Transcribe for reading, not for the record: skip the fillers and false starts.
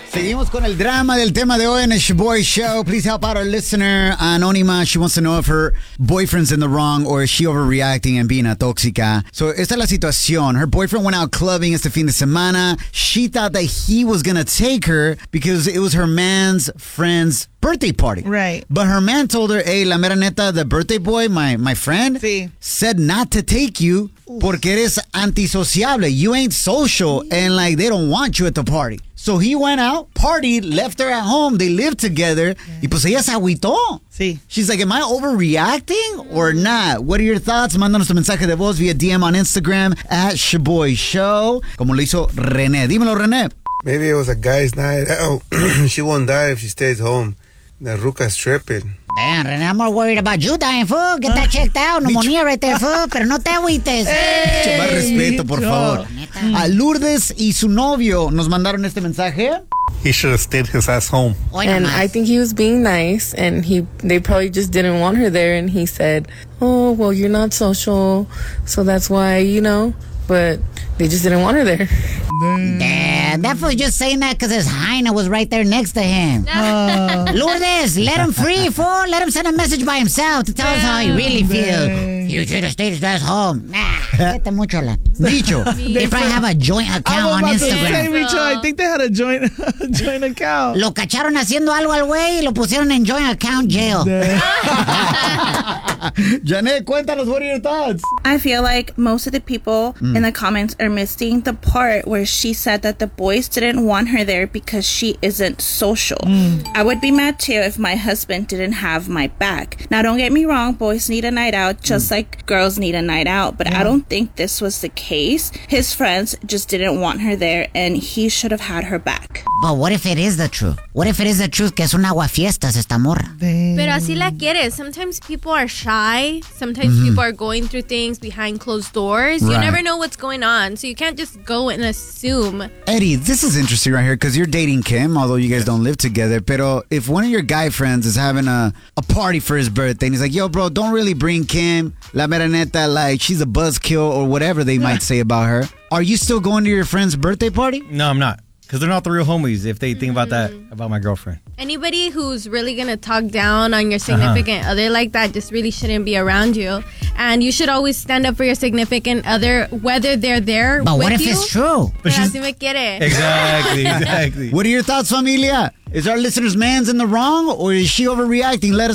Seguimos con el drama del tema de hoy en el Shaboy Show. Please help out our listener, Anónima. She wants to know if her boyfriend's in the wrong or is she overreacting and being a tóxica. So, esta es la situación. Her boyfriend went out clubbing este fin de semana. She thought that he was going to take her because it was her man's friend's birthday party. Right. But her man told her, hey, la mera neta, the birthday boy, my friend, Sí. said not to take you porque eres antisociable. You ain't social and like they don't want you at the party. So he went out, partied, left her at home. They lived together. Y pues ella se agüitó. Sí. She's like, am I overreacting or not? What are your thoughts? Mándanos tu mensaje de voz via DM on Instagram at Shaboy Show. Como lo hizo René. Dímelo, René. Maybe it was a guy's night out. She won't die if she stays home. The ruca's tripping. Damn, René, I'm more worried about you dying, fool. Get that checked out. Pneumonia right there, fool. Pero no te agüites. Mucho más respeto, por favor. A Lourdes y su novio nos mandaron este mensaje. He should have stayed his ass home. And I think he was being nice, and they probably just didn't want her there, and he said, oh, well, you're not social, so that's why, but they just didn't want her there. Damn, that fool just saying that because his hyena was right there next to him. Lourdes, let him free, fool. Let him send a message by himself to tell us how he really feels. You should have stayed his ass home. Nah, vete mucho la. Dicho. They probably have a joint account on Instagram. I think they had a joint account. Lo cacharon haciendo algo al güey y lo pusieron en joint account jail. Janet, cuéntanos, what are your thoughts? I feel like most of the people in the comments are missing the part where she said that the boys didn't want her there because she isn't social. I would be mad too if my husband didn't have my back. Now, don't get me wrong, boys need a night out just like girls need a night out, but I don't think this was the case. His friends just didn't want her there and he should have had her back. But what if it is the truth? What if it is the truth que es un aguafiestas esta morra? Pero así la quieres. Sometimes people are shy. Sometimes people are going through things behind closed doors. You Right. never know what's going on. So you can't just go and assume. Eddie, this is interesting right here because you're dating Kim, although you guys don't live together. Pero if one of your guy friends is having a party for his birthday and he's like, yo, bro, don't really bring Kim, la mera neta, like she's a buzzkill or whatever they might say about her. Are you still going to your friend's birthday party? No, I'm not. Because they're not the real homies if they think about that, about my girlfriend. Anybody who's really going to talk down on your significant other like that just really shouldn't be around you. And you should always stand up for your significant other, whether they're there But with what if you. it's true? But Pero she's- así me quiere. Exactly. What are your thoughts, familia? Is our listener's man's in the wrong or is she overreacting? Let us